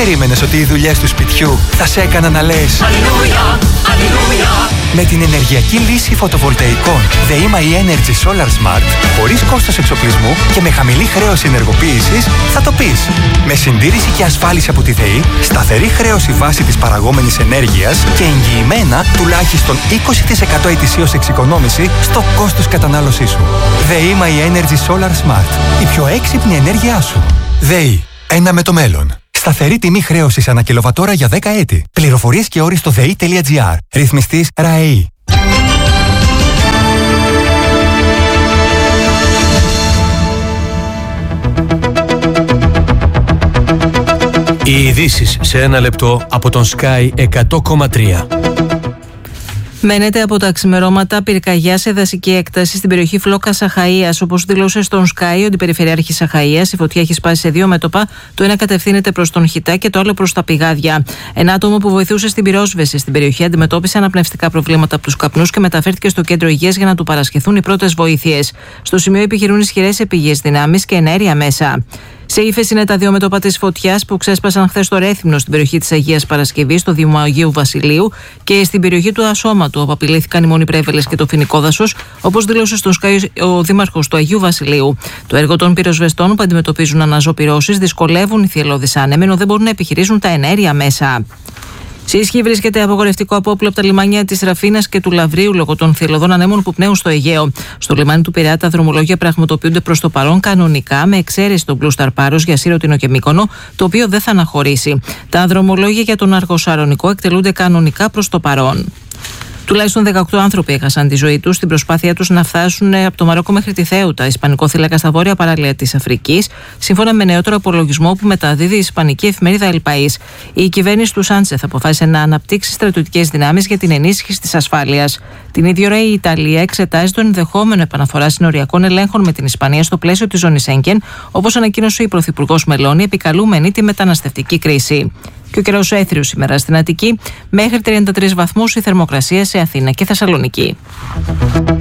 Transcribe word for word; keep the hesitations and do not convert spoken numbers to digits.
περίμενες ότι οι δουλειές του σπιτιού θα σε έκαναν να λες Αλληλούια, αλληλούια. Με την ενεργειακή λύση φωτοβολταϊκών ΔΕΗ My Energy Solar Smart, χωρίς κόστος εξοπλισμού και με χαμηλή χρέωση ενεργοποίησης, θα το πεις. Με συντήρηση και ασφάλιση από τη ΔΕΗ, σταθερή χρέωση βάση της παραγόμενης ενέργειας και εγγυημένα τουλάχιστον είκοσι τοις εκατό ετησίως εξοικονόμηση στο κόστος κατανάλωσής σου. ΔΕΗ My Energy Solar Smart. Η πιο έξυπνη ενέργειά σου. ΔΕΗ. Ένα με το μέλλον. Σταθερή τιμή χρέωσης ανά κιλοβατόρα για δέκα έτη. Πληροφορίες και όροι στο δei τελεία gr. Ρυθμιστής ΡΑΕΗ. Οι ειδήσεις σε ένα λεπτό από τον Sky εκατό κόμμα τρία. Μένεται από τα ξημερώματα πυρκαγιά σε δασική έκταση στην περιοχή Φλόκας Αχαΐας. Όπως δήλωσε στον Sky ο αντιπεριφερειάρχης Αχαΐας, η φωτιά έχει σπάσει σε δύο μέτωπα. Το ένα κατευθύνεται προς τον Χιτά και το άλλο προς τα πηγάδια. Ένα άτομο που βοηθούσε στην πυρόσβεση στην περιοχή αντιμετώπισε αναπνευστικά προβλήματα από τους καπνούς και μεταφέρθηκε στο κέντρο υγείας για να του παρασχεθούν οι πρώτες βοήθειες. Στο σημείο επιχειρούν ισχυρές επιγείες δυνάμεις και ενέργεια μέσα. Σε ύφεση είναι τα δύο μέτωπα της φωτιάς που ξέσπασαν χθες στο Ρέθυμνο, στην περιοχή της Αγίας Παρασκευής, στο Δήμο Αγίου Βασιλείου και στην περιοχή του Ασώματου, όπου απειλήθηκαν οι μονοπρέβελες και το φοινικό δάσος, όπως δήλωσε στον Sky ο Δήμαρχος του Αγίου Βασιλείου. Το έργο των πυροσβεστών που αντιμετωπίζουν αναζωπυρώσεις δυσκολεύουν οι θυελλώδεις άνεμοι, ενώ δεν μπορούν να επιχειρήσουν τα ενέργεια μέσα. Σε ισχύ βρίσκεται απογορευτικό απόπλο από τα λιμάνια της Ραφίνας και του Λαβρίου λόγω των θυελλωδών ανέμων που πνέουν στο Αιγαίο. Στο λιμάνι του Πειραιά τα δρομολόγια πραγματοποιούνται προς το παρόν κανονικά, με εξαίρεση τον Blue Star Πάρος για Σύρωτινο και Μύκονο, το οποίο δεν θα αναχωρήσει. Τα δρομολόγια για τον Αργοσαρονικό εκτελούνται κανονικά προς το παρόν. Τουλάχιστον δεκαοκτώ άνθρωποι έχασαν τη ζωή τους στην προσπάθειά τους να φτάσουν από το Μαρόκο μέχρι τη Θέουτα, ισπανικό θύλακα στα βόρεια παράλια της Αφρικής, σύμφωνα με νεότερο απολογισμό που μεταδίδει η ισπανική εφημερίδα El País. Η κυβέρνηση του Σάντσεθ αποφάσισε να αναπτύξει στρατιωτικές δυνάμεις για την ενίσχυση της ασφάλειας. Την ίδια ώρα η Ιταλία εξετάζει τον ενδεχόμενο επαναφορά συνοριακών ελέγχων με την Ισπανία στο πλαίσιο της ζώνης Σέγγεν, όπως ανακοίνωσε η Πρωθυπουργός Μελώνη, επικαλούμενη τη μεταναστευτική κρίση. Και ο καιρός έθριος σήμερα στην Αττική, μέχρι τριάντα τρεις βαθμούς η θερμοκρασία σε Αθήνα και Θεσσαλονίκη.